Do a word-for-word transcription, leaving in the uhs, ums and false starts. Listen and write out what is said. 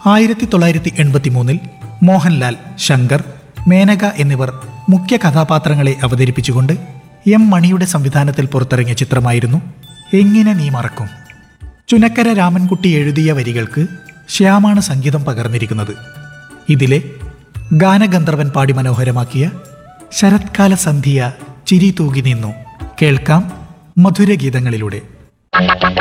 ആയിരത്തി തൊള്ളായിരത്തി എൺപത്തി മൂന്നിൽ മോഹൻലാൽ, ശങ്കർ, മേനക എന്നിവർ മുഖ്യ കഥാപാത്രങ്ങളെ അവതരിപ്പിച്ചുകൊണ്ട് എം മണിയുടെ സംവിധാനത്തിൽ പുറത്തിറങ്ങിയ ചിത്രമായിരുന്നു എങ്ങനെ നീ മറക്കും. ചുനക്കര രാമൻകുട്ടി എഴുതിയ വരികൾക്ക് ശ്യാമാണ് സംഗീതം പകർന്നിരിക്കുന്നത്. ഇതിലെ ഗാനഗന്ധർവൻ പാടി മനോഹരമാക്കിയ ശരത്കാല സന്ധ്യ ചിരി തൂകി നിന്നു കേൾക്കാം മധുരഗീതങ്ങളിലൂടെ.